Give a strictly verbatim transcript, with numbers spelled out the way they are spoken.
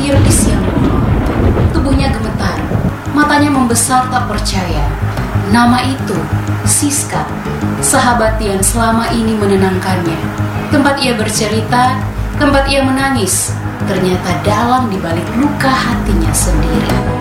Tirlis yang bolong. Tubuhnya gemetar, matanya membesar tak percaya. Nama itu, Siska, sahabat yang selama ini menenangkannya. Tempat ia bercerita, tempat ia menangis, ternyata dalam di balik luka hatinya sendiri.